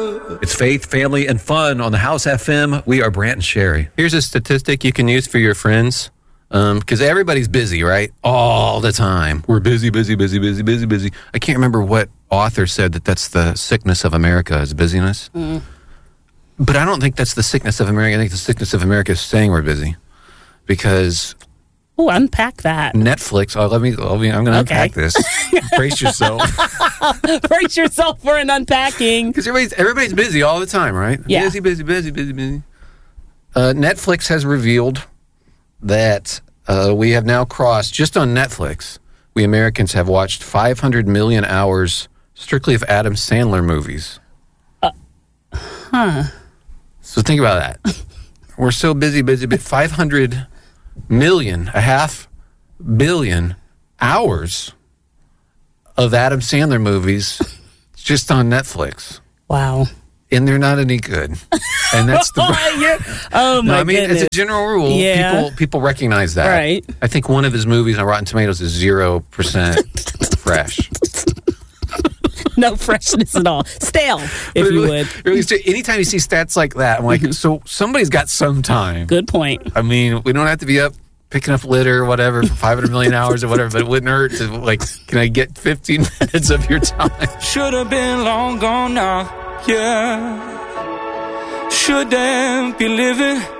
It's faith, family, and fun on the House FM. We are Brant and Sherry. Here's a statistic you can use for your friends. Because everybody's busy, right? All the time. We're busy. I can't remember what author said that's the sickness of America is busyness. But I don't think that's the sickness of America. I think the sickness of America is saying we're busy. Because... Oh, unpack that. Netflix. I'm going to unpack this. Brace yourself. Brace yourself for an unpacking. Because everybody's busy all the time, right? Yeah. Busy. Netflix has revealed that we have now crossed, just on Netflix, we Americans have watched 500 million hours strictly of Adam Sandler movies. So think about that. We're so busy, but 500 million, a half billion hours of Adam Sandler movies just on Netflix. Wow. And they're not any good. And that's the oh my As goodness. a general rule, people recognize that. Right. I think one of his movies on Rotten Tomatoes is 0% fresh. No freshness at all. Stale, if you would. Anytime you see stats like that, I'm like, so somebody's got some time. Good point. I mean, we don't have to be up picking up litter or whatever for 500 million hours or whatever, but it wouldn't hurt to, like, can I get 15 minutes of your time? Should have been long gone now, yeah. Shouldn't be living